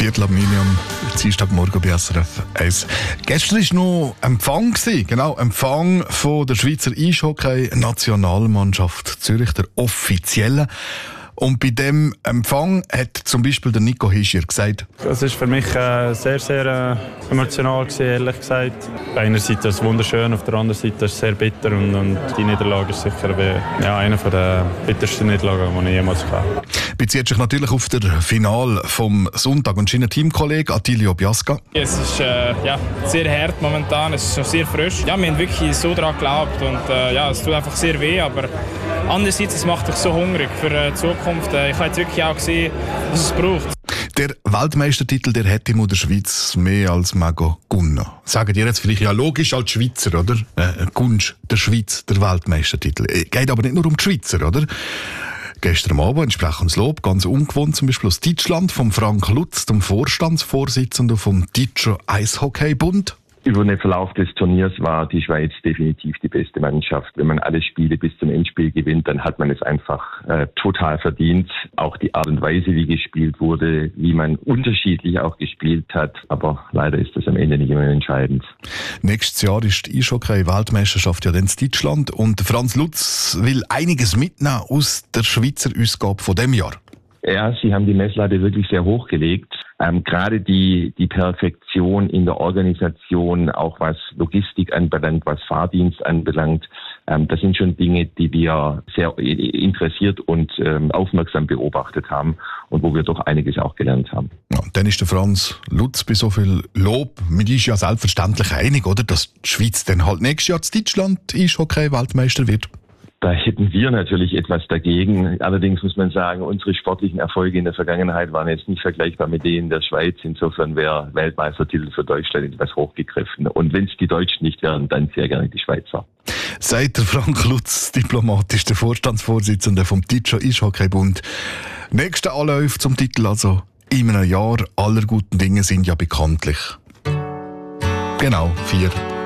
4:09 Dienstagmorgen bei SRF 1. Gestern war noch Empfang, Empfang von der Schweizer Eishockey-Nationalmannschaft Zürich, der offiziellen. Und bei dem Empfang hat zum Beispiel der Nico Hischier gesagt: Es war für mich sehr, sehr emotional, ehrlich gesagt. Einerseits ist es wunderschön, auf der anderen Seite ist es sehr bitter. Und die Niederlage ist sicher eine der bittersten Niederlagen, die ich jemals hatte. Bezieht sich natürlich auf das Finale vom Sonntag und sein Teamkollege Attilio Biasca. Es ist sehr hart momentan, es ist noch sehr frisch. Ja, wir haben wirklich so daran geglaubt und es tut einfach sehr weh, aber andererseits es macht dich so hungrig für die Zukunft. Ich habe jetzt wirklich auch gesehen, was es braucht. Der Weltmeistertitel, der hätte in der Schweiz mehr als mega gewonnen. Sagen ihr jetzt vielleicht, ja logisch als Schweizer, oder? Gunst der Schweiz, der Weltmeistertitel. Geht aber nicht nur um die Schweizer, oder? Gestern Abend entsprechendes Lob, ganz ungewohnt, zum Beispiel aus Deutschland, von Frank Lutz, dem Vorstandsvorsitzenden vom Deutschen Eishockeybund. Über den Verlauf des Turniers war die Schweiz definitiv die beste Mannschaft. Wenn man alle Spiele bis zum Endspiel gewinnt, dann hat man es einfach total verdient. Auch die Art und Weise, wie gespielt wurde, wie man unterschiedlich auch gespielt hat. Aber leider ist das am Ende nicht immer entscheidend. Nächstes Jahr ist die Eishockey-Weltmeisterschaft ja dann in Deutschland. Und Franz Lutz will einiges mitnehmen aus der Schweizer Ausgabe von diesem Jahr. Ja, Sie haben die Messlatte wirklich sehr hoch gelegt. Gerade die Perfektion in der Organisation, auch was Logistik anbelangt, was Fahrdienst anbelangt, das sind schon Dinge, die wir sehr interessiert und aufmerksam beobachtet haben und wo wir doch einiges auch gelernt haben. Ja, dann ist der Franz Lutz bei so viel Lob mit uns ja selbstverständlich einig, oder, dass die Schweiz dann halt nächstes Jahr in Deutschland Eishockey-Weltmeister wird. Da hätten wir natürlich etwas dagegen. Allerdings muss man sagen, unsere sportlichen Erfolge in der Vergangenheit waren jetzt nicht vergleichbar mit denen der Schweiz. Insofern wäre Weltmeistertitel für Deutschland etwas hochgegriffen. Und wenn es die Deutschen nicht wären, dann sehr gerne die Schweizer. Sagt der Frank Lutz, diplomatisch der Vorstandsvorsitzende vom Deutschen Eishockeybund. Nächster Anlauf zum Titel, also in einem Jahr aller guten Dinge sind ja bekanntlich. Genau, 4.